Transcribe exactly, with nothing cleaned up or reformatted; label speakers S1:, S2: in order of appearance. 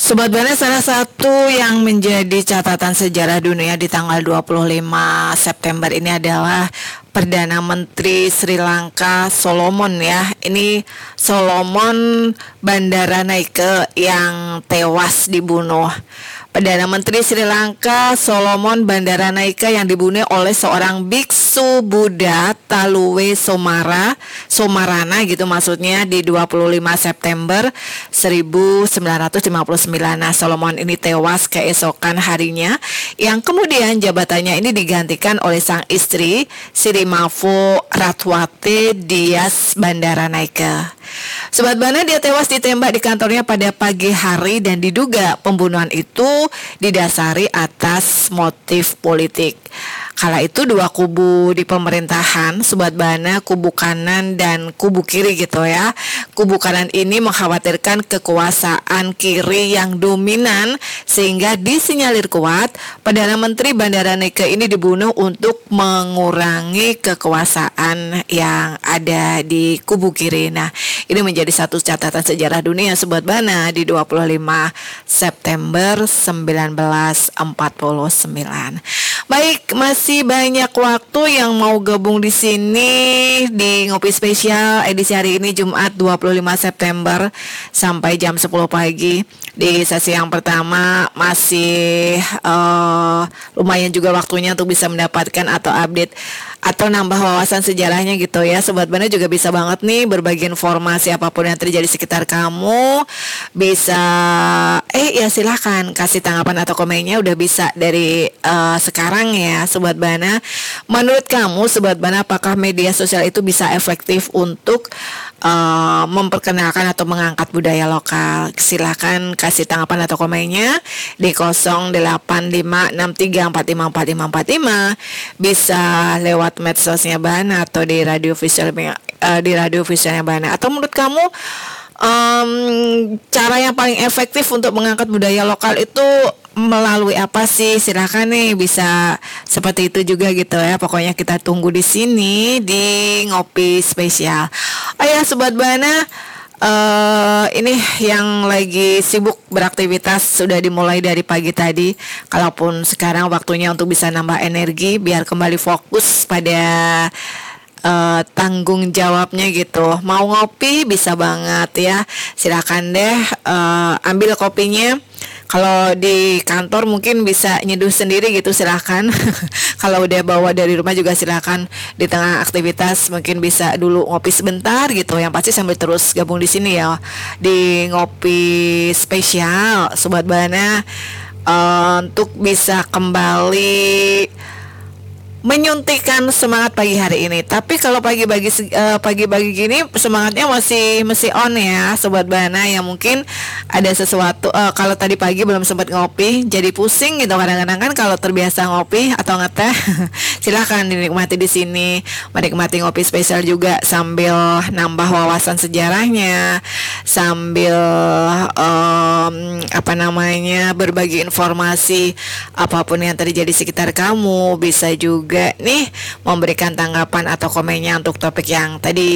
S1: Sobat Bana, salah satu yang menjadi catatan sejarah dunia di tanggal dua puluh lima September ini adalah Perdana Menteri Sri Lanka Solomon ya. Ini Solomon Bandaranaike yang tewas dibunuh. Perdana Menteri Sri Lanka Solomon Bandaranaike yang dibunuh oleh seorang biksu Buddha Taluwe Somara Somarana gitu maksudnya di dua puluh lima September seribu sembilan ratus lima puluh sembilan. Nah, Solomon ini tewas keesokan harinya yang kemudian jabatannya ini digantikan oleh sang istri Sirimavo Ratwate Dias Bandaranaike. Sobat Bana, dia tewas ditembak di kantornya pada pagi hari dan diduga pembunuhan itu didasari atas motif politik. Kala itu dua kubu di pemerintahan, Sobat Bana, kubu kanan dan kubu kiri gitu ya. Kubu kanan ini mengkhawatirkan kekuasaan kiri yang dominan sehingga disinyalir kuat Perdana Menteri Bandaranaike ini dibunuh untuk mengurangi kekuasaan yang ada di kubu kiri. Nah, ini menjadi satu catatan sejarah dunia Sobat Bana di dua puluh lima September seribu sembilan ratus empat puluh sembilan. Baik, masih banyak waktu yang mau gabung di sini di Ngopi Spesial edisi hari ini Jumat dua puluh lima September sampai jam sepuluh pagi. Di sesi yang pertama masih uh, lumayan juga waktunya untuk bisa mendapatkan atau update atau nambah wawasan sejarahnya gitu ya. Sobat Bana juga bisa banget nih berbagi informasi apapun yang terjadi di sekitar kamu. Bisa eh ya silahkan kasih tanggapan atau komennya udah bisa dari uh, sekarang ya Sobat Bana. Menurut kamu Sobat Bana, apakah media sosial itu bisa efektif untuk uh, memperkenalkan atau mengangkat budaya lokal? Silahkan kasih tanggapan atau komennya di nol delapan lima enam tiga empat lima empat lima empat lima. Bisa lewat medsosnya Bana atau di radio visual uh, di radio visualnya Bana. Atau menurut kamu um, cara yang paling efektif untuk mengangkat budaya lokal itu melalui apa sih? Silahkan nih bisa seperti itu juga gitu ya. Pokoknya kita tunggu di sini di Ngopi Spesial. Oh ya Sobat Bana, Uh, ini yang lagi sibuk beraktivitas sudah dimulai dari pagi tadi. Kalaupun sekarang waktunya untuk bisa nambah energi biar kembali fokus pada uh, tanggung jawabnya gitu. Mau ngopi bisa banget ya. Silakan deh uh, ambil kopinya. Kalau di kantor mungkin bisa nyeduh sendiri gitu, silahkan. Kalau udah bawa dari rumah juga silahkan. Di tengah aktivitas mungkin bisa dulu ngopi sebentar gitu. Yang pasti sambil terus gabung di sini ya di Ngopi Spesial Sobat Bana, uh, untuk bisa kembali menyuntikkan semangat pagi hari ini. Tapi kalau pagi-pagi uh, pagi-pagi gini semangatnya masih masih on ya Sobat Bana, yang mungkin ada sesuatu uh, kalau tadi pagi belum sempat ngopi jadi pusing gitu kadang-kadang kan kalau terbiasa ngopi atau ngeteh. Silahkan dinikmati di sini, menikmati Ngopi Spesial juga sambil nambah wawasan sejarahnya, sambil um, apa namanya berbagi informasi apapun yang terjadi di sekitar kamu. Bisa juga nih memberikan tanggapan atau komennya untuk topik yang tadi